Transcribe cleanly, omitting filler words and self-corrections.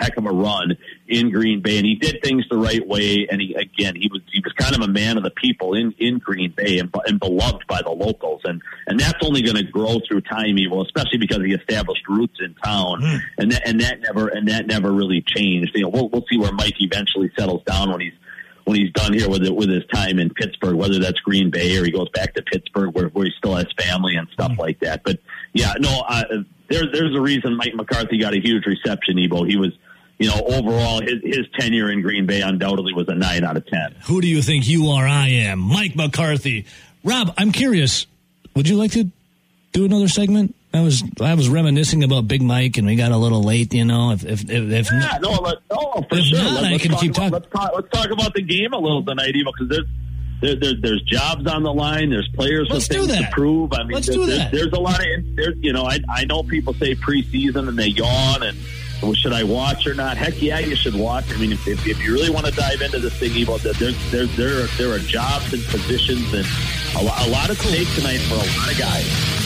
heck of a run in Green Bay, and he did things the right way. And he was kind of a man of the people in Green Bay and beloved by the locals. And that's only going to grow through time, Evo, especially because he established roots in town, and that never really changed. We'll see where Mike eventually settles down when he's done here with his time in Pittsburgh, whether that's Green Bay or he goes back to Pittsburgh where he still has family and stuff like that. But yeah, no, there's a reason Mike McCarthy got a huge reception, Evo. He was, overall his tenure in Green Bay undoubtedly was a 9 out of 10. Who do you think you are? I am Mike McCarthy. Rob, I'm curious. Would you like to do another segment? I was reminiscing about Big Mike, and we got a little late. For sure. Not, I can keep talking. Let's talk about the game a little tonight, Evo, because there's jobs on the line. There's players with things to prove. I mean, Let's do that. There's a lot of I know people say preseason and they yawn and should I watch or not? Heck yeah, you should watch. I mean, if you really want to dive into this thing, Evo, there are jobs and positions and a lot of stake tonight for a lot of guys.